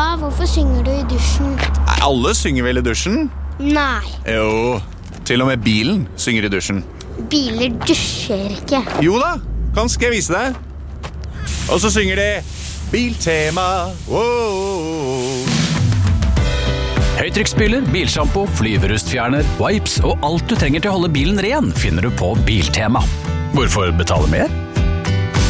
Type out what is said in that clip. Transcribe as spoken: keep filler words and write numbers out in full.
Pappa, hvorfor synger du i dusjen? Nei, alle synger vel i dusjen? Nei, Jo, til og med bilen synger i dusjen. biler dusjer ikke. Jo da, kan skal jeg vise deg. Og så synger de Biltema. Wow. Høytrykksspyler, bilshampoo, flyverustfjerner, wipes og alt du trenger til å holde bilen ren finner du på Biltema. Hvorfor betale mer?